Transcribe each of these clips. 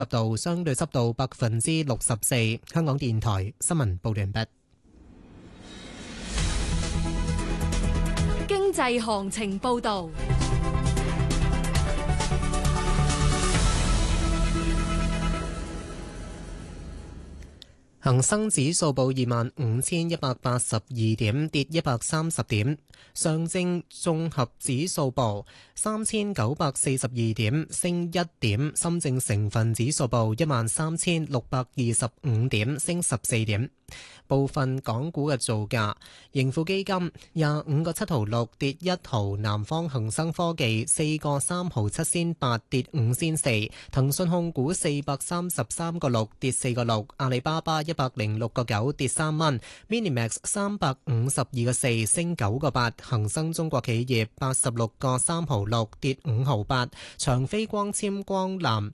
度，相對濕度64%。香港電台新聞報道完畢。 經濟行情報道。 恒生指數報25,182點，跌130點。上證綜合指數報3,942點，升1點。深證成分指數報13,625點，升14點。部分港股嘅造價：盈富基金25個7毫6跌1毫，南方恒生科技4個3毫7仙8跌5仙4，騰訊控股433個6跌4個6，阿里巴巴106個9跌3蚊，Minimax 352個4升9個8，恒生中國企業86個3毫6跌5毫8，長飛光纖光纜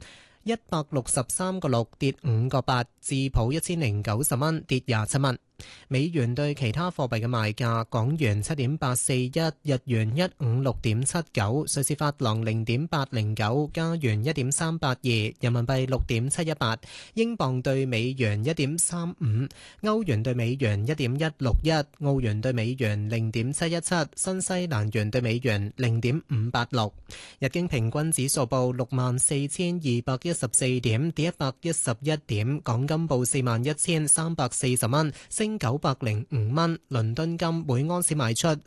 163個6跌5個8，智普1090蚊跌27蚊。美元對其他貨幣嘅賣價：港元7.841，日元156.79，瑞士法郎0.809，加元1.382，人民幣6.718，英鎊對美元1.35，歐元對美元1.161，澳元對美元0.717，新西蘭元對美元0.586。日經平均指數報64,214點，跌111點。港金報41,340蚊，升905蚊。倫敦金每盎司賣出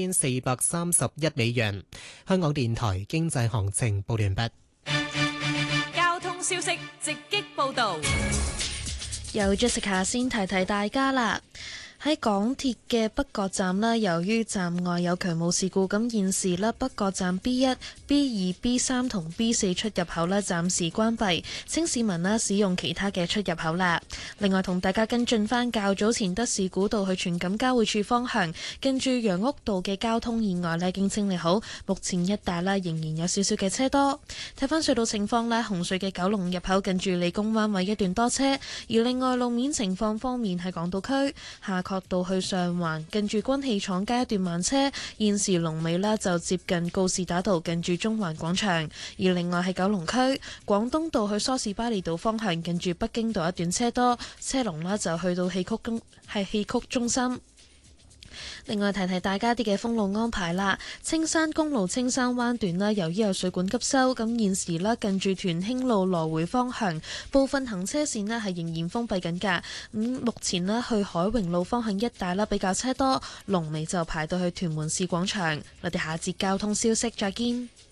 4431美元。香港電台經濟行情報完畢。 交通消息直擊報道。 由 Jessica 先提提大家啦。喺港鐵嘅北角站啦，由於站外有渠務事故，咁現時咧北角站 B1、B2、B3 同 B4 出入口咧暫時關閉，請市民啦使用其他嘅出入口啦。另外同大家跟進翻較早前德士古道去荃錦交匯處方向，近住楊屋道嘅交通意外咧已經清理好，目前一帶啦仍然有少少嘅車多。睇翻隧道情況咧，紅隧嘅九龍入口近住理工灣位一段多車，而另外路面情況方面喺港島區下角道去上環近住軍器廠街一段慢車，現時龍尾啦就接近告士打道近住中環廣場。而另外喺九龍區廣東道去梳士巴利道方向近住北京道一段車多，車龍啦就去到戲曲中心。另外提提大家啲嘅封路安排啦，青山公路青山灣段啦，由於有水管急修，咁現時啦近住屯興路來回方向部分行車線呢係仍然封閉緊㗎。目前呢去海榮路方向一帶啦比較車多，龍尾就排到去屯門市廣場。我哋下節交通消息再見。